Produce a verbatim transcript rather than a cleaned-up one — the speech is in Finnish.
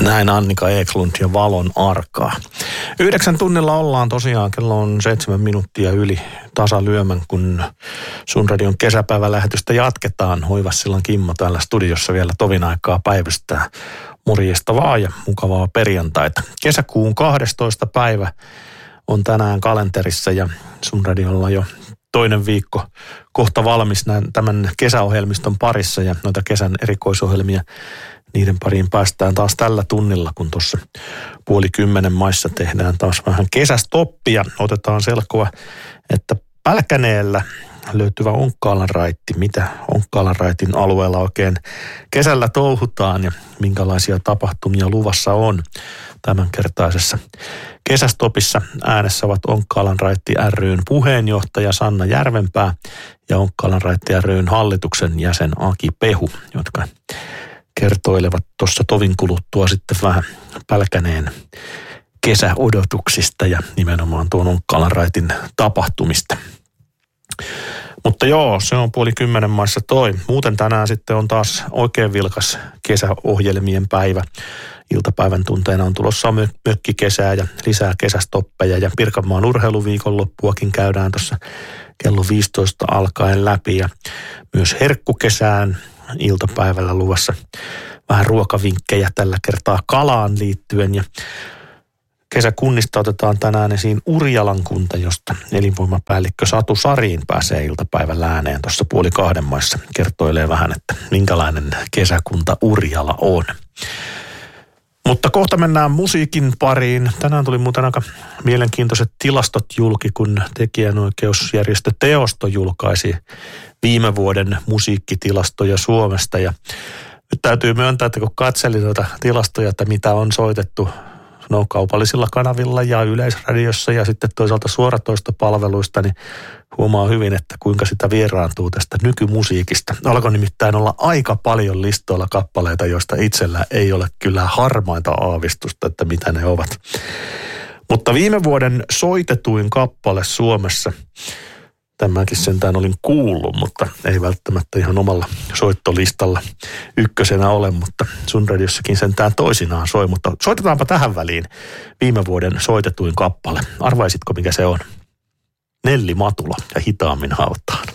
Näin Annika Eklund ja Valon arkaa. Yhdeksän tunnilla ollaan tosiaan, kello on seitsemän minuuttia yli tasalyömän, kun Sun Radion kesäpäivälähetystä jatketaan. Hoivassillan Kimmo täällä studiossa vielä tovin aikaa päivystää. Morjesta vaan ja mukavaa perjantaita. Kesäkuun kahdestoista päivä on tänään kalenterissa ja Sun Radiolla jo toinen viikko kohta valmis tämän kesäohjelmiston parissa ja noita kesän erikoisohjelmia. Niiden pariin päästään taas tällä tunnilla, kun tuossa puoli kymmenen maissa tehdään taas vähän kesästoppia. Otetaan selkoa, että Pälkäneellä löytyvä Onkkaalan raitti, mitä Onkkaalan raitin alueella oikein kesällä touhutaan ja minkälaisia tapahtumia luvassa on tämänkertaisessa kesästopissa. Äänessä ovat Onkkaalan raitti ry:n puheenjohtaja Sanna Järvenpää ja Onkkaalan raitti ry:n hallituksen jäsen Aki Pehu, jotka kertoilevat tuossa tovin kuluttua sitten vähän Pälkäneen kesäodotuksista ja nimenomaan tuon Onkkaalan raitin tapahtumista. Mutta joo, se on puoli kymmenen maissa toi. Muuten tänään sitten on taas oikein vilkas kesäohjelmien päivä. Iltapäivän tunteina on tulossa mökkikesää ja lisää kesästoppeja ja Pirkanmaan urheiluviikonloppuakin käydään tuossa kello viisitoista alkaen läpi ja myös herkkukesään iltapäivällä luvassa vähän ruokavinkkejä tällä kertaa kalaan liittyen ja kesäkunnista otetaan tänään esiin Urjalan kunta, josta elinvoimapäällikkö Satu Sariin pääsee iltapäivän ääneen tuossa puoli kahden maissa. Kertoilee vähän, että minkälainen kesäkunta Urjala on. Mutta kohta mennään musiikin pariin. Tänään tuli muuten aika mielenkiintoiset tilastot julki, kun tekijänoikeusjärjestö Teosto julkaisi viime vuoden musiikkitilastoja Suomesta. Ja nyt täytyy myöntää, että kun katselin noita tilastoja, että mitä on soitettu no, kaupallisilla kanavilla ja Yleisradiossa ja sitten toisaalta suoratoistopalveluista, niin huomaa hyvin, että kuinka sitä vieraantuu tästä nykymusiikista. Alkoi nimittäin olla aika paljon listoilla kappaleita, joista itsellä ei ole kyllä harmaita aavistusta, että mitä ne ovat. Mutta viime vuoden soitetuin kappale Suomessa, tämäkin sentään olin kuullut, mutta ei välttämättä ihan omalla soittolistalla ykkösenä ole, mutta Sun Radiossakin sentään toisinaan soi. Mutta soitetaanpa tähän väliin viime vuoden soitetuin kappale. Arvaisitko, mikä se on? Nelli Matula ja Hitaammin hautaan.